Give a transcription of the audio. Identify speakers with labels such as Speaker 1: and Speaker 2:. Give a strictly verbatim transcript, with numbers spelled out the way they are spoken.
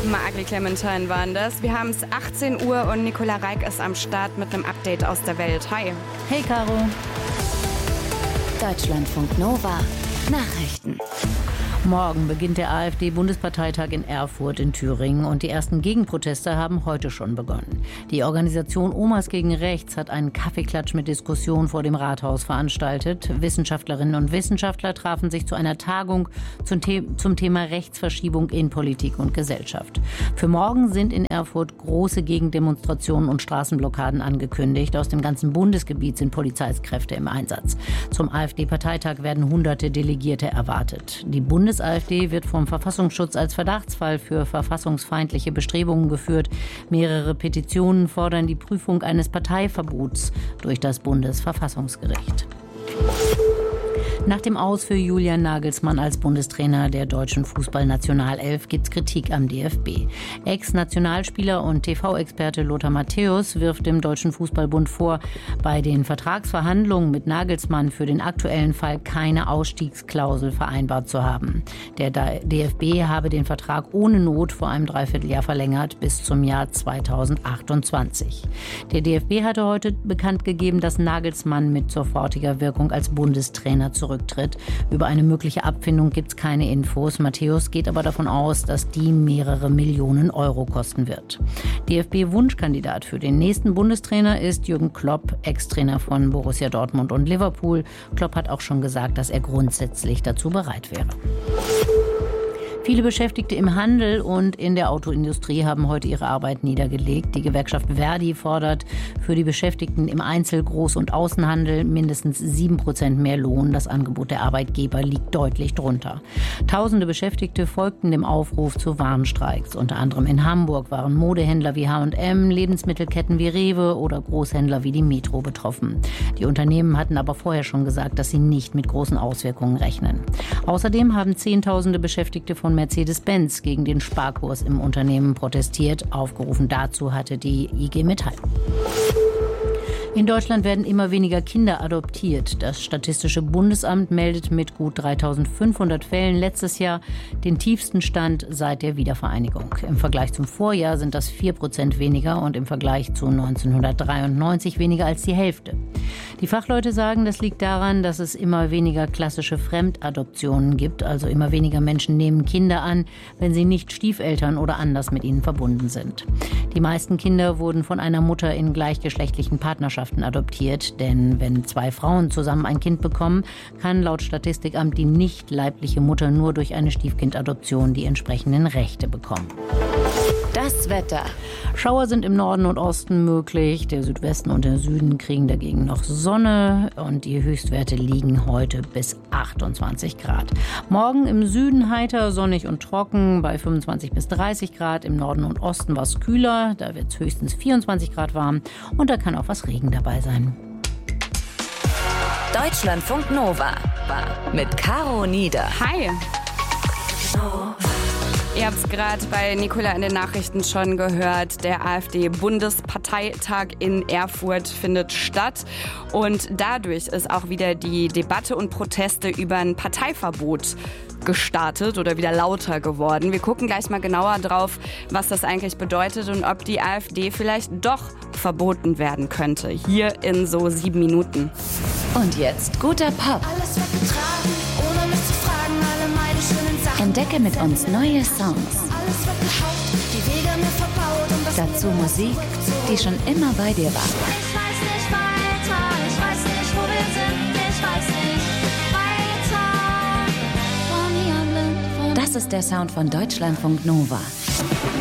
Speaker 1: Magli Clementine waren das. Wir haben es achtzehn Uhr und Nicola Reik ist am Start mit einem Update aus der Welt. Hi.
Speaker 2: Hey, Caro.
Speaker 3: Deutschlandfunk Nova. Nachrichten.
Speaker 2: Morgen beginnt der AfD-Bundesparteitag in Erfurt in Thüringen und die ersten Gegenproteste haben heute schon begonnen. Die Organisation Omas gegen Rechts hat einen Kaffeeklatsch mit Diskussion vor dem Rathaus veranstaltet. Wissenschaftlerinnen und Wissenschaftler trafen sich zu einer Tagung zum, The- zum Thema Rechtsverschiebung in Politik und Gesellschaft. Für morgen sind in Erfurt große Gegendemonstrationen und Straßenblockaden angekündigt. Aus dem ganzen Bundesgebiet sind Polizeikräfte im Einsatz. Zum AfD-Parteitag werden hunderte Delegierte erwartet. Die Bundes AfD wird vom Verfassungsschutz als Verdachtsfall für verfassungsfeindliche Bestrebungen geführt. Mehrere Petitionen fordern die Prüfung eines Parteiverbots durch das Bundesverfassungsgericht. Nach dem Aus für Julian Nagelsmann als Bundestrainer der deutschen Fußballnationalelf gibt es Kritik am D F B. Ex-Nationalspieler und T V-Experte Lothar Matthäus wirft dem Deutschen Fußballbund vor, bei den Vertragsverhandlungen mit Nagelsmann für den aktuellen Fall keine Ausstiegsklausel vereinbart zu haben. Der D F B habe den Vertrag ohne Not vor einem Dreivierteljahr verlängert bis zum Jahr zweitausendachtundzwanzig. Der D F B hatte heute bekannt gegeben, dass Nagelsmann mit sofortiger Wirkung als Bundestrainer zurücktritt. Über eine mögliche Abfindung gibt es keine Infos. Matthäus geht aber davon aus, dass die mehrere Millionen Euro kosten wird. D F B-Wunschkandidat für den nächsten Bundestrainer ist Jürgen Klopp, Ex-Trainer von Borussia Dortmund und Liverpool. Klopp hat auch schon gesagt, dass er grundsätzlich dazu bereit wäre. Viele Beschäftigte im Handel und in der Autoindustrie haben heute ihre Arbeit niedergelegt. Die Gewerkschaft Verdi fordert für die Beschäftigten im Einzel-, Groß- und Außenhandel mindestens sieben Prozent mehr Lohn. Das Angebot der Arbeitgeber liegt deutlich drunter. Tausende Beschäftigte folgten dem Aufruf zu Warnstreiks. Unter anderem in Hamburg waren Modehändler wie H und M, Lebensmittelketten wie Rewe oder Großhändler wie die Metro betroffen. Die Unternehmen hatten aber vorher schon gesagt, dass sie nicht mit großen Auswirkungen rechnen. Außerdem haben Zehntausende Beschäftigte von Mercedes-Benz gegen den Sparkurs im Unternehmen protestiert. Aufgerufen dazu hatte die I G Metall. In Deutschland werden immer weniger Kinder adoptiert. Das Statistische Bundesamt meldet mit gut dreitausendfünfhundert Fällen letztes Jahr den tiefsten Stand seit der Wiedervereinigung. Im Vergleich zum Vorjahr sind das vier Prozent weniger und im Vergleich zu neunzehnhundertdreiundneunzig weniger als die Hälfte. Die Fachleute sagen, das liegt daran, dass es immer weniger klassische Fremdadoptionen gibt. Also immer weniger Menschen nehmen Kinder an, wenn sie nicht Stiefeltern oder anders mit ihnen verbunden sind. Die meisten Kinder wurden von einer Mutter in gleichgeschlechtlichen Partnerschaften adoptiert, denn wenn zwei Frauen zusammen ein Kind bekommen, kann laut Statistikamt die nicht leibliche Mutter nur durch eine Stiefkindadoption die entsprechenden Rechte bekommen.
Speaker 3: Das Wetter.
Speaker 2: Schauer sind im Norden und Osten möglich. Der Südwesten und der Süden kriegen dagegen noch Sonne und die Höchstwerte liegen heute bis achtundzwanzig Grad. Morgen im Süden heiter, sonnig und trocken bei fünfundzwanzig bis dreißig Grad. Im Norden und Osten was kühler, da wird es höchstens vierundzwanzig Grad warm und da kann auch was Regen dabei sein.
Speaker 3: Deutschlandfunk Nova mit Caro Nieder.
Speaker 1: Hi. Ihr habt es gerade bei Nicola in den Nachrichten schon gehört. Der AfD-Bundesparteitag in Erfurt findet statt. Und dadurch ist auch wieder die Debatte und Proteste über ein Parteiverbot gestartet oder wieder lauter geworden. Wir gucken gleich mal genauer drauf, was das eigentlich bedeutet und ob die AfD vielleicht doch verboten werden könnte. Hier in so sieben Minuten.
Speaker 3: Und jetzt guter Pop.
Speaker 4: Alles weggetragen, ohne mich zu fragen, alle meine schönen Sachen.
Speaker 3: Entdecke mit uns neue Songs.
Speaker 4: Alles weggehaut, die Wege mir verbaut und das
Speaker 3: Dazu Musik, die schon immer bei dir war.
Speaker 4: Ich weiß nicht weiter, ich weiß nicht, wo wir sind, ich weiß nicht weiter. Von hier blind, von
Speaker 3: Das ist der Sound von Deutschlandfunk Nova.